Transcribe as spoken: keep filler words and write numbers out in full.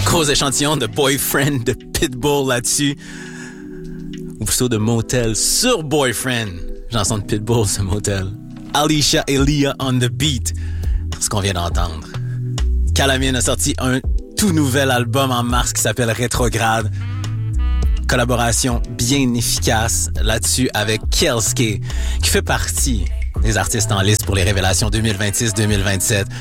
Gros échantillon de Boyfriend de Pitbull là-dessus. Ou plutôt de Motel sur Boyfriend. Chanson de Pitbull, ce Motel. Alicia et Leah on the beat. Ce qu'on vient d'entendre. Calamine a sorti un tout nouvel album en mars qui s'appelle Rétrograde. Collaboration bien efficace là-dessus avec Kelske, qui fait partie des artistes en liste pour les révélations deux mille vingt-six deux mille vingt-sept.